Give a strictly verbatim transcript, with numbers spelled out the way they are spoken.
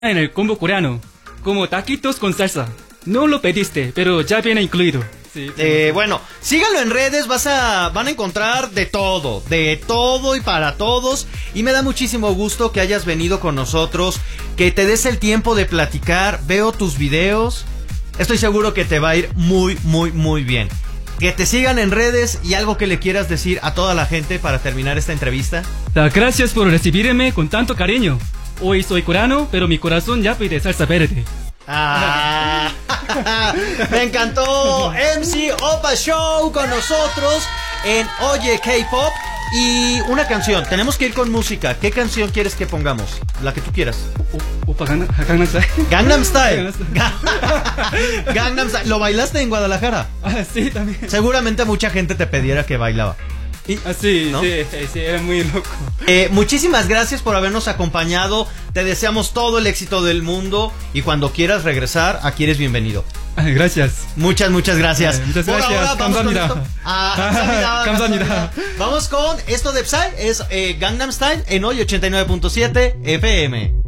en el combo coreano, como taquitos con salsa. No lo pediste, pero ya viene incluido. Sí, sí, eh, sí. Bueno, síganlo en redes, vas a, van a encontrar de todo, de todo y para todos. Y me da muchísimo gusto que hayas venido con nosotros, que te des el tiempo de platicar. Veo tus videos, estoy seguro que te va a ir muy, muy, muy bien. Que te sigan en redes y algo que le quieras decir a toda la gente para terminar esta entrevista. Gracias por recibirme con tanto cariño. Hoy soy coreano, pero mi corazón ya pide salsa verde. Ah, me encantó. M C Opa Show con nosotros en Oye K-Pop. Y una canción, tenemos que ir con música. ¿Qué canción quieres que pongamos? La que tú quieras. Opa, Gangnam Style. Gangnam Style. Gangnam Style. ¿Lo bailaste en Guadalajara? Ah, sí, también. Seguramente mucha gente te pidiera que bailaba. Y, ah, sí, ¿no? sí, sí, era muy loco. Eh, muchísimas gracias por habernos acompañado. Te deseamos todo el éxito del mundo. Y cuando quieras regresar, aquí eres bienvenido. Ah, gracias. Muchas, muchas gracias. Eh, muchas por gracias. ahora, vamos con esto. Ah, 감사합니다. 감사합니다. Vamos con esto de Psy. Es eh, Gangnam Style en Hoy ochenta y nueve punto siete F M.